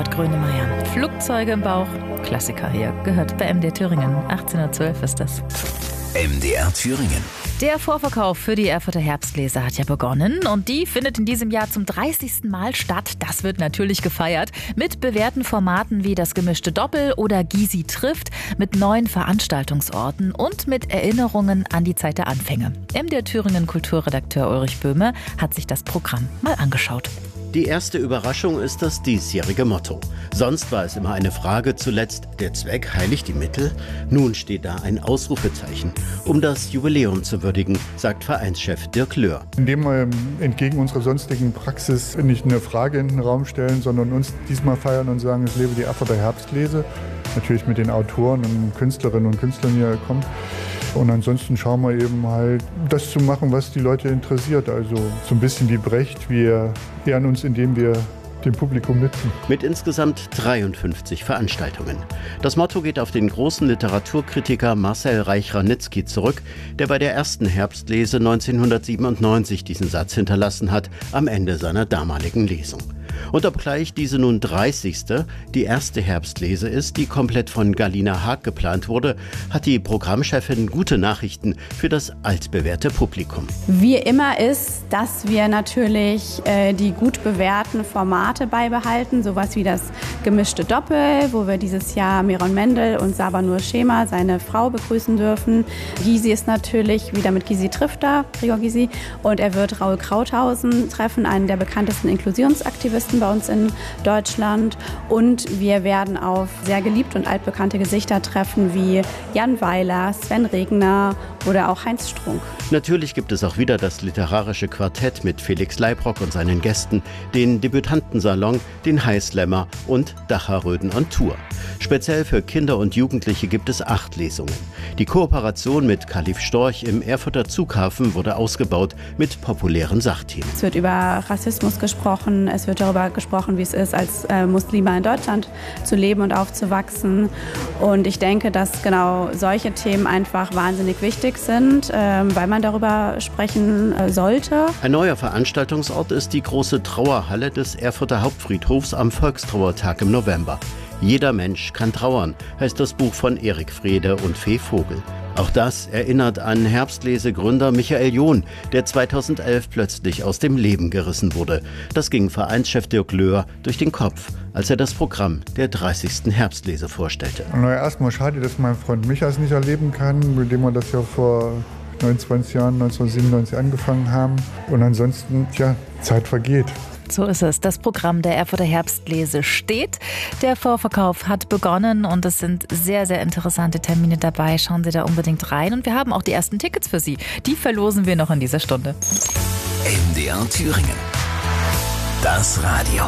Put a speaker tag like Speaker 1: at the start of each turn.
Speaker 1: Kurt Grönemeyer. Flugzeuge im Bauch, Klassiker hier, gehört bei MDR Thüringen. 18.12 Uhr ist das.
Speaker 2: MDR Thüringen.
Speaker 1: Der Vorverkauf für die Erfurter Herbstlese hat ja begonnen und die findet in diesem Jahr zum 30. Mal statt. Das wird natürlich gefeiert mit bewährten Formaten wie das gemischte Doppel oder Gysi trifft, mit neuen Veranstaltungsorten und mit Erinnerungen an die Zeit der Anfänge. MDR Thüringen Kulturredakteur Ulrich Böhme hat sich das Programm mal angeschaut.
Speaker 3: Die erste Überraschung ist das diesjährige Motto. Sonst war es immer eine Frage, zuletzt der Zweck heiligt die Mittel. Nun steht da ein Ausrufezeichen, um das Jubiläum zu würdigen, sagt Vereinschef Dirk Löhr.
Speaker 4: Indem wir entgegen unserer sonstigen Praxis nicht eine Frage in den Raum stellen, sondern uns diesmal feiern und sagen, es lebe die Erfurter Herbstlese. Natürlich mit den Autoren und Künstlerinnen und Künstlern, die hier kommen. Und ansonsten schauen wir eben halt, das zu machen, was die Leute interessiert. Also so ein bisschen wie Brecht, wir ehren uns, indem wir dem Publikum nützen.
Speaker 3: Mit insgesamt 53 Veranstaltungen. Das Motto geht auf den großen Literaturkritiker Marcel Reich-Ranitzky zurück, der bei der ersten Herbstlese 1997 diesen Satz hinterlassen hat, am Ende seiner damaligen Lesung. Und obgleich diese nun 30. die erste Herbstlese ist, die komplett von Galina Haag geplant wurde, hat die Programmchefin gute Nachrichten für das altbewährte Publikum.
Speaker 5: Wie immer ist, dass wir natürlich die gut bewährten Formate beibehalten, sowas wie das gemischte Doppel, wo wir dieses Jahr Miron Mendel und Sabanur Schema, seine Frau, begrüßen dürfen. Gysi ist natürlich wieder mit Gysi trifft da, Gregor Gysi, und er wird Raul Krauthausen treffen, einen der bekanntesten Inklusionsaktivisten bei uns in Deutschland. Und wir werden auf sehr geliebte und altbekannte Gesichter treffen wie Jan Weiler, Sven Regner oder auch Heinz Strunk.
Speaker 3: Natürlich gibt es auch wieder das literarische Quartett mit Felix Leibrock und seinen Gästen, den Debütantensalon, den Highslammer und Dacharöden on Tour. Speziell für Kinder und Jugendliche gibt es 8 Lesungen. Die Kooperation mit Kalif Storch im Erfurter Zughafen wurde ausgebaut mit populären Sachthemen.
Speaker 5: Es wird über Rassismus gesprochen, es wird darüber gesprochen, wie es ist, als Muslima in Deutschland zu leben und aufzuwachsen. Und ich denke, dass genau solche Themen einfach wahnsinnig wichtig sind, weil man darüber sprechen sollte.
Speaker 3: Ein neuer Veranstaltungsort ist die große Trauerhalle des Erfurter Hauptfriedhofs am Volkstrauertag im November. Jeder Mensch kann trauern, heißt das Buch von Erik Frede und Fee Vogel. Auch das erinnert an Herbstlese-Gründer Michael John, der 2011 plötzlich aus dem Leben gerissen wurde. Das ging Vereinschef Dirk Löhr durch den Kopf, als er das Programm der 30. Herbstlese vorstellte.
Speaker 4: Erstmal schade, dass mein Freund Micha es nicht erleben kann, mit dem wir das ja vor 29 Jahren, 1997 angefangen haben. Und ansonsten, Zeit vergeht.
Speaker 1: So ist es. Das Programm der Erfurter Herbstlese steht. Der Vorverkauf hat begonnen und es sind sehr, sehr interessante Termine dabei. Schauen Sie da unbedingt rein. Und wir haben auch die ersten Tickets für Sie. Die verlosen wir noch in dieser Stunde.
Speaker 2: MDR Thüringen. Das Radio.